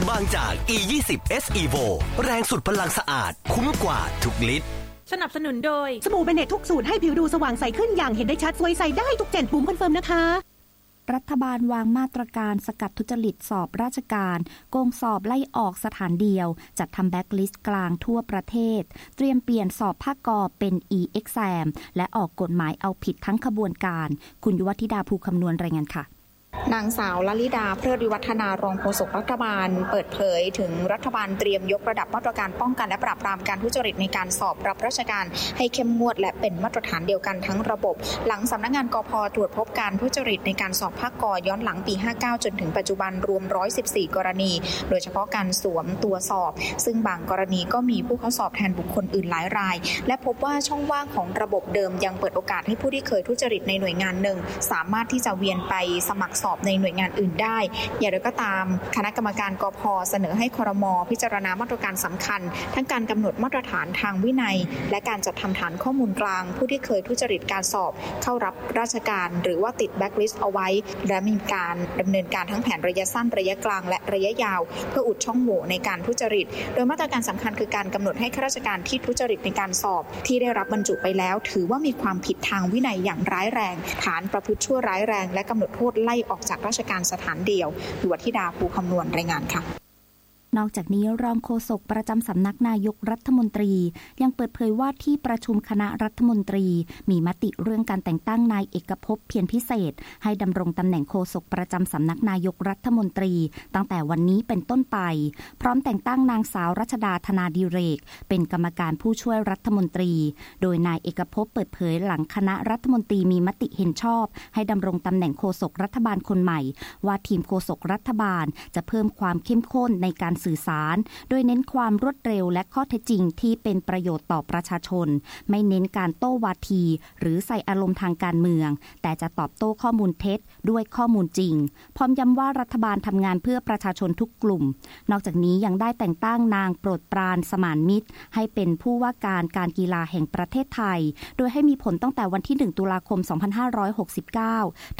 บางจาก E20 S Evo แรงสุดพลังสะอาดคุ้มกว่าทุกลิตรสนับสนุนโดยสบู่เบเนตทุกสูตรให้ผิวดูสว่างใสขึ้นอย่างเห็นได้ชัดสวยใสได้ทุก7ปุ่มคอนเฟิร์มนะคะรัฐบาลวางมาตรการสกัดทุจริตสอบราชการโกงสอบไล่ออกสถานเดียวจัดทำแบ็คลิสต์กลางทั่วประเทศเตรียมเปลี่ยนสอบภาคกเป็น e-exam และออกกฎหมายเอาผิดทั้งขบวนการคุณยุวธิดาภูคำนวณรายงานค่ะนางสาวลลิดาเพลิดวิวัฒนารองโฆษกรัฐบาลเปิดเผยถึงรัฐบาลเตรียมยกระดับมาตรการป้องกันและปราบปรามการทุจริตในการสอบรับราชการให้เข้มงวดและเป็นมาตรฐานเดียวกันทั้งระบบหลังสำนักงานกพ.ตรวจพบการทุจริตในการสอบภาคก.ย้อนหลังปี 59 จนถึงปัจจุบันรวม 114 กรณีโดยเฉพาะการสวมตัวสอบซึ่งบางกรณีก็มีผู้เข้าสอบแทนบุคคลอื่นหลายรายและพบว่าช่องว่างของระบบเดิมยังเปิดโอกาสให้ผู้ที่เคยทุจริตในหน่วยงานหนึ่งสามารถที่จะเวียนไปสมัครสอบในหน่วยงานอื่นได้อย่างไรก็ตามคณะกรรมการกพ.เสนอให้ครม.พิจารณามาตรการสำคัญทั้งการกำหนดมาตรฐานทางวินัยและการจัดทำฐานข้อมูลกลางผู้ที่เคยทุจริตการสอบเข้ารับราชการหรือว่าติดแบ็คลิสต์เอาไว้และมีการดำเนินการทั้งแผนระยะสั้นระยะกลางและระยะยาวเพื่ออุดช่องโหว่ในการทุจริตโดยมาตรการสำคัญคือการกำหนดให้ข้าราชการที่ทุจริตในการสอบที่ได้รับบรรจุไปแล้วถือว่ามีความผิดทางวินัยอย่างร้ายแรงฐานประพฤติชั่วร้ายแรงและกำหนดโทษไล่ออกจากราชการสถานเดียวยุวธิดาภูคำนวณรายงานค่ะนอกจากนี้รองโฆษกประจำสำนักนายกรัฐมนตรียังเปิดเผยว่าที่ประชุมคณะรัฐมนตรีมีมติเรื่องการแต่งตั้งนายเอกภพเพียรพิเศษให้ดำรงตำแหน่งโฆษกประจำสำนักนายกรัฐมนตรีตั้งแต่วันนี้เป็นต้นไปพร้อมแต่งตั้งนางสาวรัชดาธนาดิเรกเป็นกรรมการผู้ช่วยรัฐมนตรีโดยนายเอกภพเปิดเผยหลังคณะรัฐมนตรีมีมติเห็นชอบให้ดำรงตำแหน่งโฆษกรัฐบาลคนใหม่ว่าทีมโฆษกรัฐบาลจะเพิ่มความเข้มข้นในการสื่อสารโดยเน้นความรวดเร็วและข้อเท็จจริงที่เป็นประโยชน์ต่อประชาชนไม่เน้นการโต้วาทีหรือใส่อารมณ์ทางการเมืองแต่จะตอบโต้ข้อมูลเท็จด้วยข้อมูลจริงพร้อมย้ำว่ารัฐบาลทำงานเพื่อประชาชนทุกกลุ่มนอกจากนี้ยังได้แต่งตั้งนางโปรดปรานสมานมิตรให้เป็นผู้ว่าการการกีฬาแห่งประเทศไทยโดยให้มีผลตั้งแต่วันที่1 ตุลาคม 2569